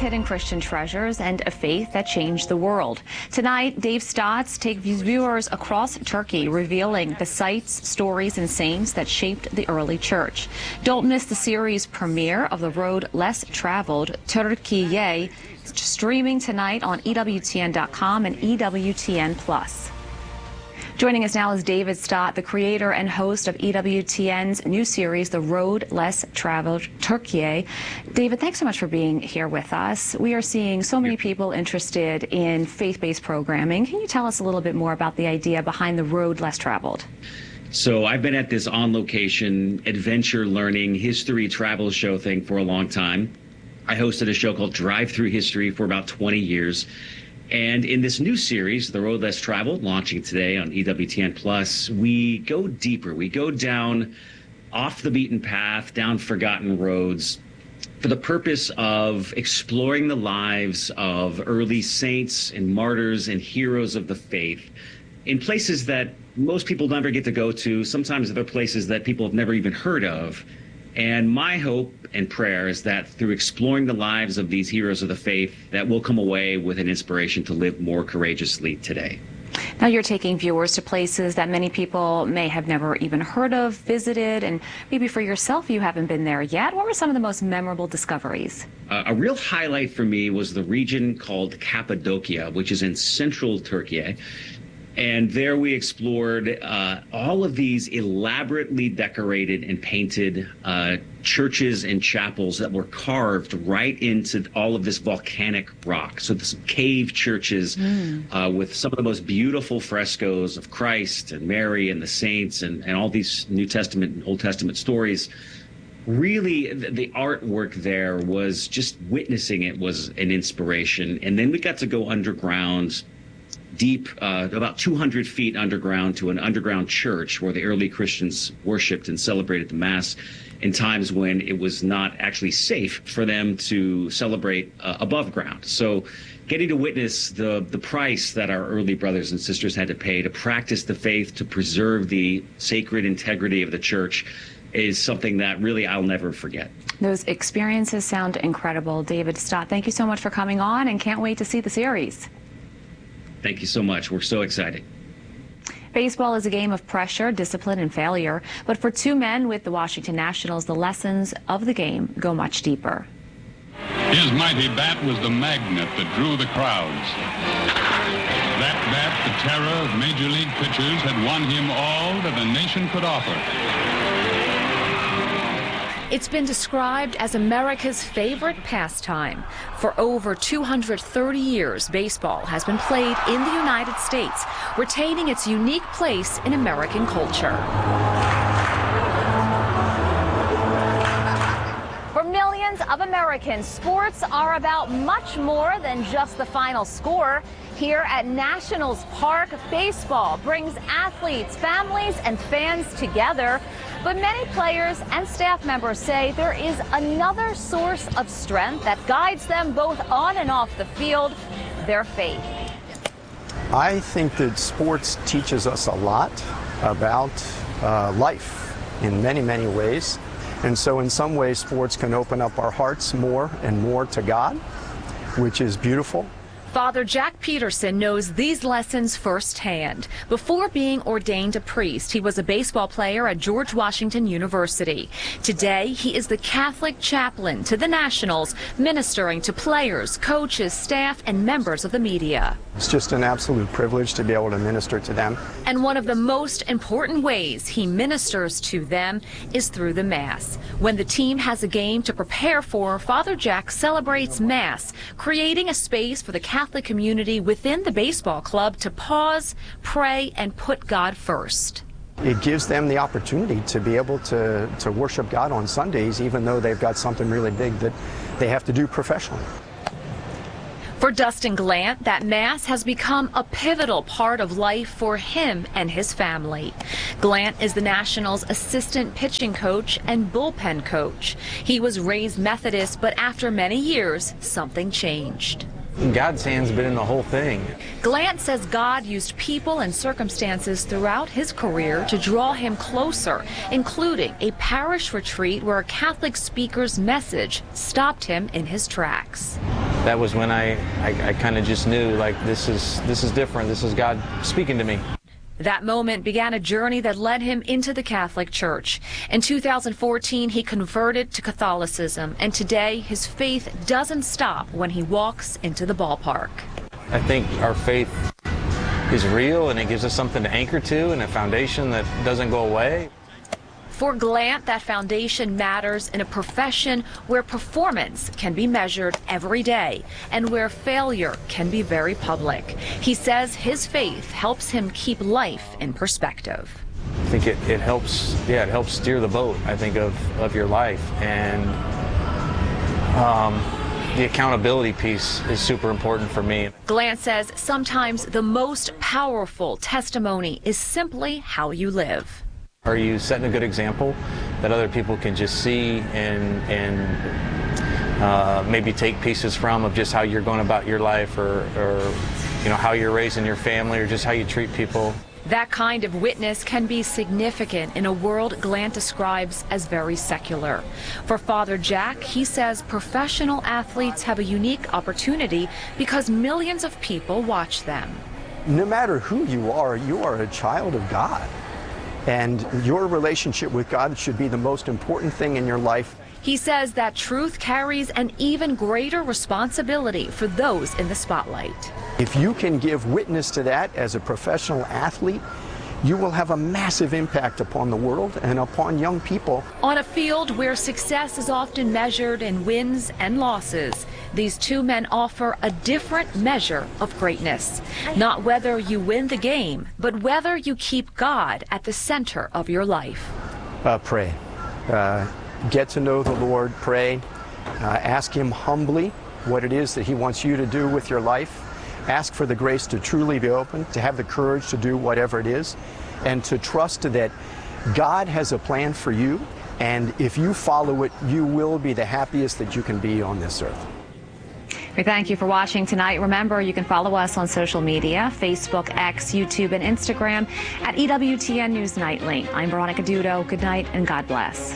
hidden Christian treasures and a faith that changed the world. Tonight, Dave Stotts takes viewers across Turkey, revealing the sites, stories, and saints that shaped the early church. Don't miss the series premiere of The Road Less Traveled, Türkiye, streaming tonight on EWTN.com and EWTN+. Joining us now is David Stott, the creator and host of EWTN's new series, The Road Less Traveled, Türkiye. David, thanks so much for being here with us. We are seeing so many people interested in faith-based programming. Can you tell us a little bit more about the idea behind The Road Less Traveled? So I've been at this on-location adventure learning history travel show thing for a long time. I hosted a show called Drive Through History for about 20 years. And in this new series, The Road Less Traveled, launching today on EWTN+, we go deeper. We go down off the beaten path, down forgotten roads, for the purpose of exploring the lives of early saints and martyrs and heroes of the faith in places that most people never get to go to. Sometimes they're places that people have never even heard of. And my hope and prayer is that through exploring the lives of these heroes of the faith, that we'll come away with an inspiration to live more courageously today. Now you're taking viewers to places that many people may have never even heard of, visited, and maybe for yourself you haven't been there yet. What were some of the most memorable discoveries? A real highlight for me was the region called Cappadocia, which is in central Turkey. And there we explored all of these elaborately decorated and painted churches and chapels that were carved right into all of this volcanic rock. So some cave churches with some of the most beautiful frescoes of Christ and Mary and the saints and all these New Testament and Old Testament stories. Really, the artwork there was just witnessing it was an inspiration. And then we got to go underground, deep, about 200 feet underground, to an underground church where the early Christians worshipped and celebrated the Mass in times when it was not actually safe for them to celebrate above ground. So getting to witness the price that our early brothers and sisters had to pay to practice the faith, to preserve the sacred integrity of the church, is something that really I'll never forget. Those experiences sound incredible. David Stott, thank you so much for coming on, and can't wait to see the series. Thank you so much. We're so excited. Baseball is a game of pressure, discipline, and failure. But for two men with the Washington Nationals, the lessons of the game go much deeper. His mighty bat was the magnet that drew the crowds. That bat, the terror of Major League pitchers, had won him all that a nation could offer. It's been described as America's favorite pastime. For over 230 years, baseball has been played in the United States, retaining its unique place in American culture. For millions of Americans, sports are about much more than just the final score. Here at Nationals Park, baseball brings athletes, families, and fans together. But many players and staff members say there is another source of strength that guides them both on and off the field: their faith. I think that sports teaches us a lot about life in many, many ways. And so in some ways, sports can open up our hearts more and more to God, which is beautiful. Father Jack Peterson knows these lessons firsthand. Before being ordained a priest, he was a baseball player at George Washington University. Today, he is the Catholic chaplain to the Nationals, ministering to players, coaches, staff, and members of the media. It's just an absolute privilege to be able to minister to them. And one of the most important ways he ministers to them is through the Mass. When the team has a game to prepare for, Father Jack celebrates Mass, creating a space for the Catholic community within the baseball club to pause, pray, and put God first. It gives them the opportunity to be able to worship God on Sundays, even though they've got something really big that they have to do professionally. For Dustin Glant, that Mass has become a pivotal part of life for him and his family. Glant is the Nationals' assistant pitching coach and bullpen coach. He was raised Methodist, but after many years, something changed. God's hand's been in the whole thing. Glant says God used people and circumstances throughout his career to draw him closer, including a parish retreat where a Catholic speaker's message stopped him in his tracks. that was when I kind of just knew, like, this is different. This is God speaking to me. That moment began a journey that led him into the Catholic Church. In 2014, he converted to Catholicism, and today his faith doesn't stop when he walks into the ballpark. I think our faith is real, and it gives us something to anchor to and a foundation that doesn't go away. For Glant, that foundation matters in a profession where performance can be measured every day and where failure can be very public. He says his faith helps him keep life in perspective. I think it helps, it helps steer the boat, I think, of your life. And the accountability piece is super important for me. Glant says sometimes the most powerful testimony is simply how you live. Are you setting a good example that other people can just see and maybe take pieces from, of just how you're going about your life, or you know, how you're raising your family, or just how you treat people? That kind of witness can be significant in a world Glant describes as very secular. For Father Jack, he says professional athletes have a unique opportunity because millions of people watch them. No matter who you are a child of God. And your relationship with God should be the most important thing in your life. He says that truth carries an even greater responsibility for those in the spotlight. If you can give witness to that as a professional athlete, you will have a massive impact upon the world and upon young people. On a field where success is often measured in wins and losses, these two men offer a different measure of greatness. Not whether you win the game, but whether you keep God at the center of your life. Pray. Get to know the Lord. Pray. Ask Him humbly what it is that He wants you to do with your life. Ask for the grace to truly be open, to have the courage to do whatever it is, and to trust that God has a plan for you, and if you follow it, you will be the happiest that you can be on this earth. We thank you for watching tonight. Remember, you can follow us on social media, Facebook, X, YouTube, and Instagram at EWTN News Nightly. I'm Veronica Dudo. Good night and God bless.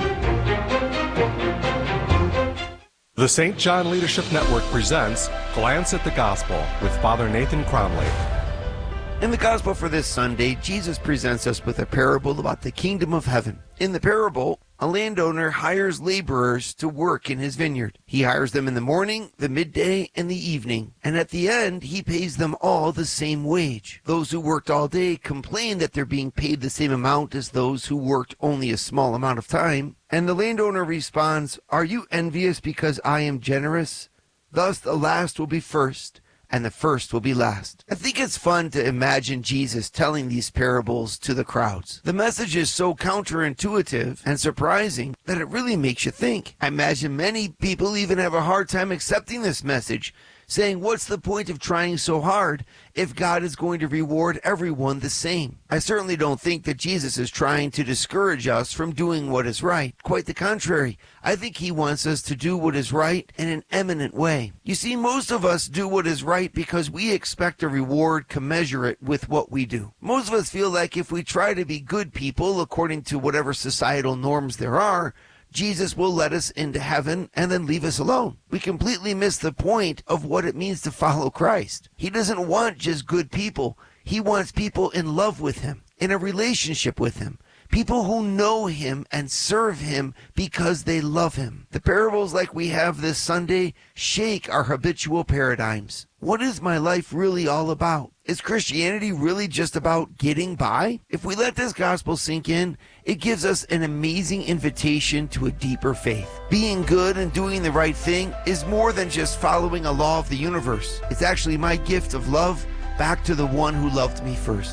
The St. John Leadership Network presents Glance at the Gospel with Father Nathan Cromley. In the Gospel for this Sunday, Jesus presents us with a parable about the kingdom of heaven. In the parable, a landowner hires laborers to work in his vineyard. He hires them in the morning, the midday, and the evening, and at the end, he pays them all the same wage. Those who worked all day complain that they're being paid the same amount as those who worked only a small amount of time. And the landowner responds, "Are you envious because I am generous? Thus the last will be first, and the first will be last." I think it's fun to imagine Jesus telling these parables to the crowds. The message is so counterintuitive and surprising that it really makes you think. I imagine many people even have a hard time accepting this message, saying, what's the point of trying so hard if God is going to reward everyone the same? I certainly don't think that Jesus is trying to discourage us from doing what is right. Quite the contrary. I think he wants us to do what is right in an eminent way. You see, most of us do what is right because we expect a reward commensurate with what we do. Most of us feel like if we try to be good people according to whatever societal norms there are, Jesus will let us into heaven and then leave us alone. We completely miss the point of what it means to follow Christ. He doesn't want just good people. He wants people in love with him, in a relationship with him. People who know him and serve him because they love him. The parables like we have this Sunday shake our habitual paradigms. What is my life really all about? Is Christianity really just about getting by? If we let this gospel sink in, it gives us an amazing invitation to a deeper faith. Being good and doing the right thing is more than just following a law of the universe. It's actually my gift of love back to the one who loved me first.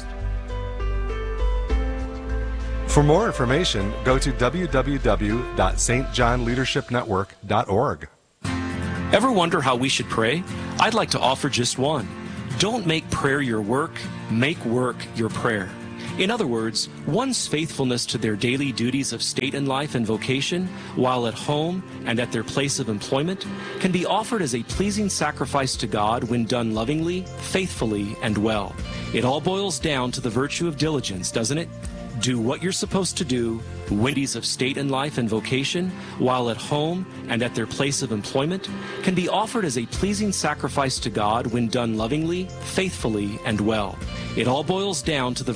For more information, go to www.stjohnleadershipnetwork.org. Ever wonder how we should pray? I'd like to offer just one. Don't make prayer your work, make work your prayer. In other words, one's faithfulness to their daily duties of state and life and vocation, while at home and at their place of employment, can be offered as a pleasing sacrifice to God when done lovingly, faithfully, and well. It all boils down to the virtue of diligence, doesn't it? Do what you're supposed to do, duties of state and life and vocation, while at home and at their place of employment, can be offered as a pleasing sacrifice to God when done lovingly, faithfully, and well. It all boils down to the